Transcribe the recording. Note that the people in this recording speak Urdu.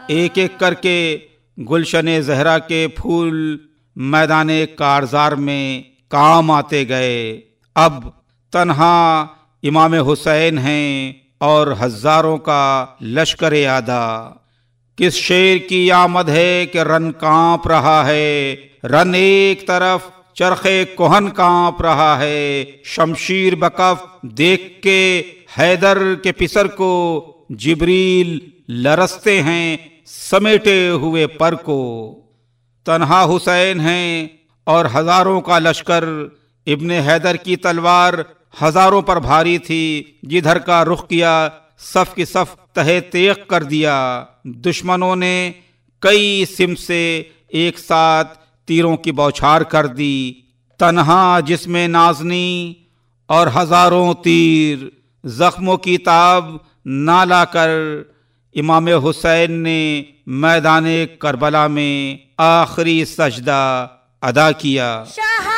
ایک ایک کر کے گلشن زہرا کے پھول میدان کارزار میں کام آتے گئے۔ اب تنہا امام حسین ہیں اور ہزاروں کا لشکر آدھا۔ کس شیر کی آمد ہے کہ رن کانپ رہا ہے، رن ایک طرف چرخے کوہن کانپ رہا ہے۔ شمشیر بکف دیکھ کے حیدر کے پسر کو جبریل لرزتے ہیں سمیٹے ہوئے پر کو۔ تنہا حسین ہیں اور ہزاروں کا لشکر، ابن حیدر کی تلوار ہزاروں پر بھاری تھی، جدھر کا رخ کیا صف کی صف تہے تیغ کر دیا۔ دشمنوں نے کئی سمت سے ایک ساتھ تیروں کی بوچھار کر دی۔ تنہا جسم نازنی اور ہزاروں تیر، زخموں کی تاب نہ لا کر امام حسین نے میدان کربلا میں آخری سجدہ ادا کیا۔